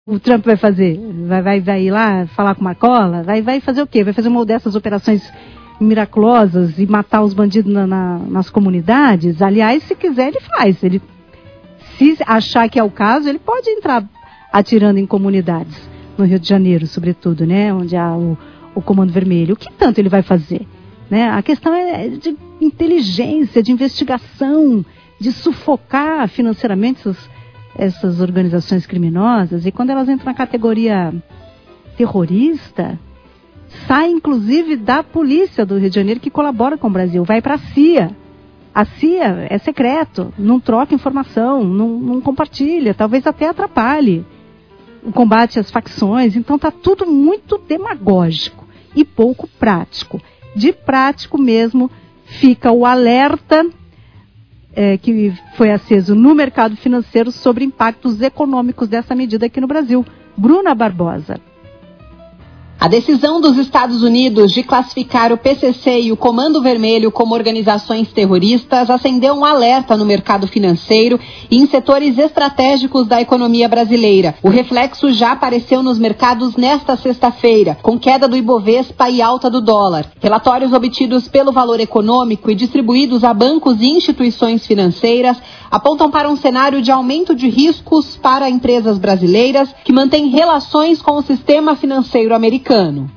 o Trump vai fazer? Vai ir lá falar com Marcola? Vai fazer o quê? Vai fazer uma dessas operações miraculosas e matar os bandidos nas comunidades? Aliás, se quiser, ele faz. Se achar que é o caso, ele pode entrar atirando em comunidades, no Rio de Janeiro, sobretudo, né? Onde há o Comando Vermelho. O que tanto ele vai fazer? Né? A questão é de inteligência, de investigação, de sufocar financeiramente essas organizações criminosas. E quando elas entram na categoria terrorista, sai inclusive da polícia do Rio de Janeiro, que colabora com o Brasil, vai para a CIA. A CIA é secreto, não troca informação, não compartilha, talvez até atrapalhe o combate às facções. Então está tudo muito demagógico e pouco prático. De prático mesmo fica o alerta que foi aceso no mercado financeiro sobre impactos econômicos dessa medida aqui no Brasil. Bruna Barbosa. A decisão dos Estados Unidos de classificar o PCC e o Comando Vermelho como organizações terroristas acendeu um alerta no mercado financeiro e em setores estratégicos da economia brasileira. O reflexo já apareceu nos mercados nesta sexta-feira, com queda do Ibovespa e alta do dólar. Relatórios obtidos pelo Valor Econômico e distribuídos a bancos e instituições financeiras apontam para um cenário de aumento de riscos para empresas brasileiras que mantêm relações com o sistema financeiro americano.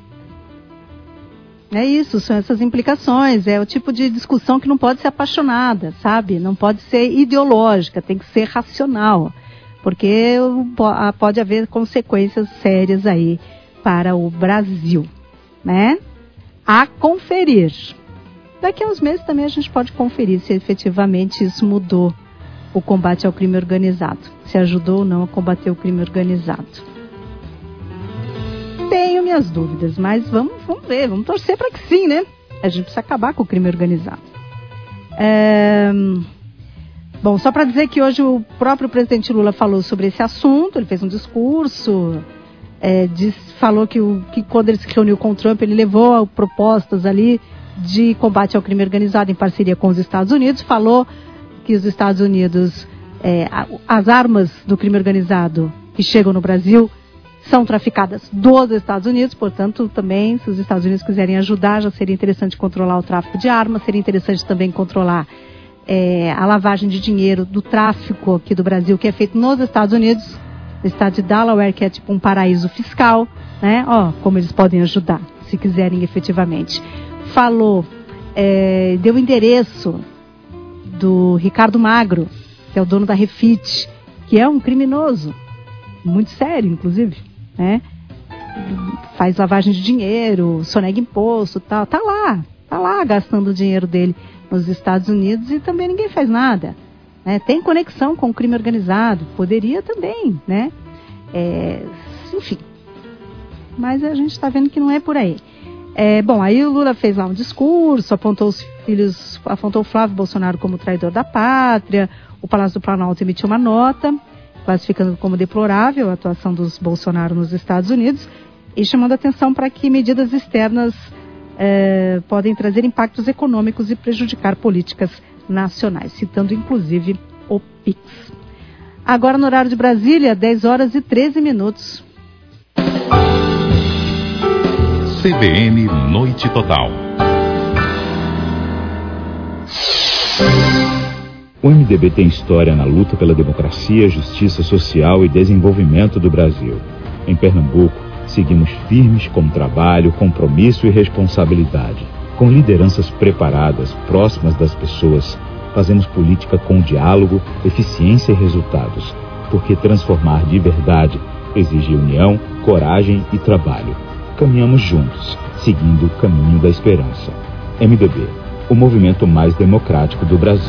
É isso, são essas implicações, é o tipo de discussão que não pode ser apaixonada, sabe? Não pode ser ideológica, tem que ser racional, porque pode haver consequências sérias aí para o Brasil, né? A conferir. Daqui a uns meses também a gente pode conferir se efetivamente isso mudou o combate ao crime organizado, se ajudou ou não a combater o crime organizado. Tenho minhas dúvidas, mas vamos ver, vamos torcer para que sim, né? A gente precisa acabar com o crime organizado. Bom, só para dizer que hoje o próprio presidente Lula falou sobre esse assunto, ele fez um discurso, falou que quando ele se reuniu com o Trump, ele levou propostas ali de combate ao crime organizado em parceria com os Estados Unidos, falou que os Estados Unidos, as armas do crime organizado que chegam no Brasil são traficadas dos Estados Unidos, portanto, também, se os Estados Unidos quiserem ajudar, já seria interessante controlar o tráfico de armas, seria interessante também controlar a lavagem de dinheiro do tráfico aqui do Brasil, que é feito nos Estados Unidos, no estado de Delaware, que é tipo um paraíso fiscal, né? Como eles podem ajudar, se quiserem efetivamente. Falou, deu o endereço do Ricardo Magro, que é o dono da Refit, que é um criminoso, muito sério, inclusive, né? Faz lavagem de dinheiro, sonega imposto, tal. Tá lá gastando o dinheiro dele nos Estados Unidos e também ninguém faz nada, né? Tem conexão com o crime organizado, poderia também, né? Enfim, mas a gente está vendo que não é por aí. Bom, aí o Lula fez lá um discurso, apontou o Flávio Bolsonaro como traidor da pátria, o Palácio do Planalto emitiu uma nota classificando como deplorável a atuação dos Bolsonaro nos Estados Unidos e chamando atenção para que medidas externas podem trazer impactos econômicos e prejudicar políticas nacionais, citando inclusive o PIX. Agora no horário de Brasília, 10 horas e 13 minutos. CBN Noite Total. O MDB tem história na luta pela democracia, justiça social e desenvolvimento do Brasil. Em Pernambuco, seguimos firmes com trabalho, compromisso e responsabilidade. Com lideranças preparadas, próximas das pessoas, fazemos política com diálogo, eficiência e resultados. Porque transformar de verdade exige união, coragem e trabalho. Caminhamos juntos, seguindo o caminho da esperança. MDB, o movimento mais democrático do Brasil.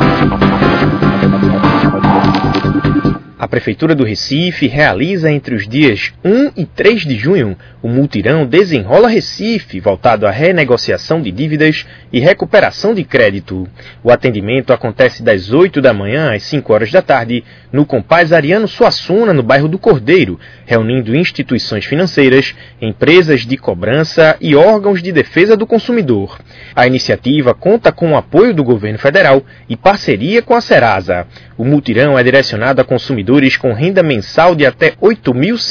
A Prefeitura do Recife realiza entre os dias 1 e 3 de junho o mutirão Desenrola Recife, voltado à renegociação de dívidas e recuperação de crédito. O atendimento acontece das 8 da manhã às 5 horas da tarde no Compaz Ariano Suassuna, no bairro do Cordeiro, reunindo instituições financeiras, empresas de cobrança e órgãos de defesa do consumidor. A iniciativa conta com o apoio do governo federal e parceria com a Serasa. O mutirão é direcionado a consumidores com renda mensal de até R$ 8.100.